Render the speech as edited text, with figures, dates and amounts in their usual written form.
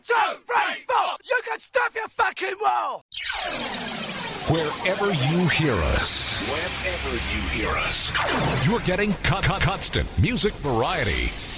2, 3, 4. You can stuff your fucking wall. Wherever you hear us, you're getting constant music variety.